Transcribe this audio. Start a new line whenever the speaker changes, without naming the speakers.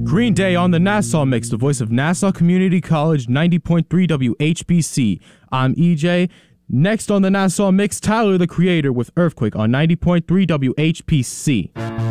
Green Day on the Nassau Mix, the voice of Nassau Community College, 90.3 WHBC. I'm EJ. Next on the Nassau Mix, Tyler, the Creator, with Earthquake on 90.3 WHPC.